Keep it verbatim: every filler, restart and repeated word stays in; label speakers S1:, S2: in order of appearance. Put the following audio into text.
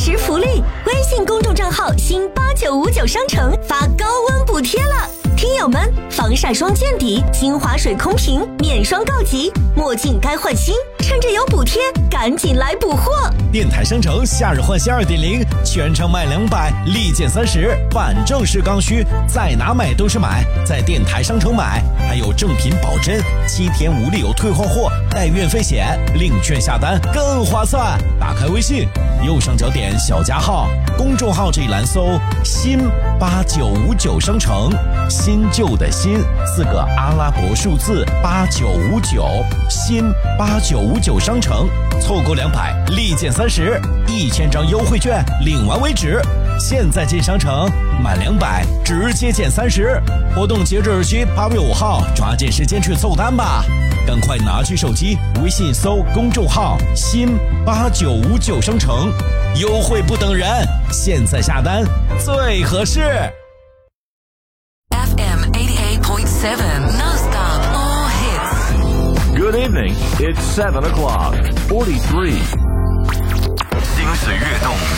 S1: 时福利，微信公众账号新八九五九商城发高温补贴了。听友们，防晒霜见底，精华水空瓶，面霜告急，墨镜该换新，趁着有补贴，赶紧来补货！
S2: 电台商城夏日换新 二点零， 全场买两百，立减三十，反正是刚需，在哪买都是买，在电台商城买，还有正品保真，七天无理由退换货，带运费险，领券下单更划算。打开微信，右上角点小加号，公众号这一栏搜新八九五九商城，新旧的新四个阿拉伯数字八九五九，新八九五九商城，凑够两百立减三十，一千张优惠券领完为止。现在进商城满两百直接减三十，活动截止日期八月五号，抓紧时间去凑单吧！赶快拿起手机，微信搜公众号新八九五九商城，优惠不等人，现在下单最合适。
S3: F M eighty-eight point seven non-stop all hits.
S4: Good evening. It's seven o'clock. Forty-three.
S5: 心随跃动。